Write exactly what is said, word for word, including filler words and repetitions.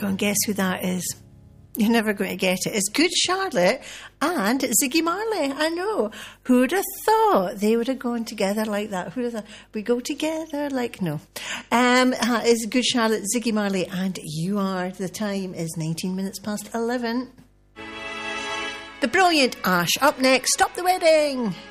Go and guess who that is. You're never going to get it. It's Good Charlotte and Ziggy Marley. I know. Who'd have thought they would have gone together like that? Who'd have thought we go together like no? Um, uh, it's Good Charlotte, Ziggy Marley, and You Are. The time is nineteen minutes past eleven. The brilliant Ash up next. Stop the Wedding.